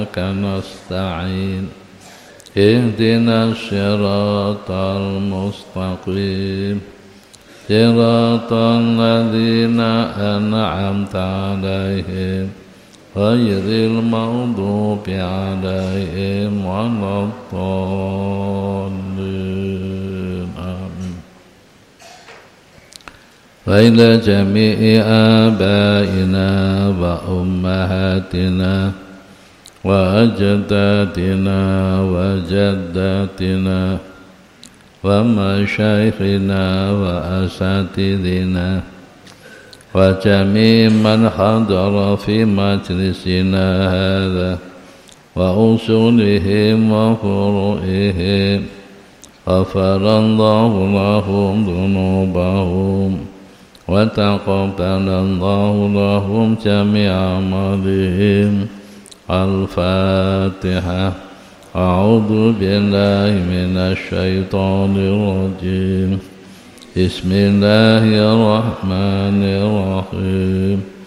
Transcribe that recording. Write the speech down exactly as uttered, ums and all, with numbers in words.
نستعين اهدنا الصراط المستقيم صراط الذين أنعمت عليهم غير المغضوب عليهم ولا الضالين آمين. وإلى جميع آبائنا وأمهاتنا وأجدادنا وجداتنا ومشايخنا وأساتذتنا وجميع من حضر في مجلسنا هذا وأصولهم وفروعهم غفر الله لهم ذنوبهم وتقبل الله لهم جميع أعمالهم. الفاتحة. أعوذ بالله من الشيطان الرجيم. بسم الله الرحمن الرحيم.